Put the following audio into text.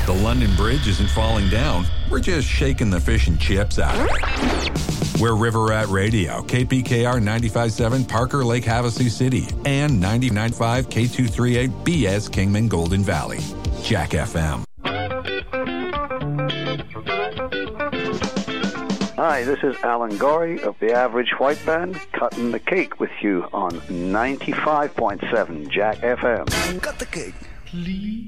The London Bridge isn't falling down. We're just shaking the fish and chips out of it. We're River Rat Radio, KPKR 95.7 Parker Lake Havasu City, and 99.5 K238 BS Kingman Golden Valley. Jack FM. Hi, this is Alan Gorey of the Average White Band, cutting the cake with you on 95.7 Jack FM. Cut the cake. Please.